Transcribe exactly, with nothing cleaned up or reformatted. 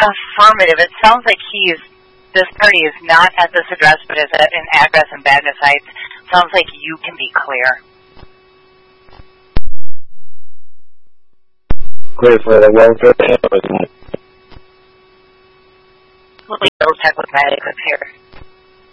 Affirmative. It sounds like he's, this party is not at this address, but is at an address in Badness Heights. Sounds like you can be clear. Clear for the welfare. We'll check with medics up here.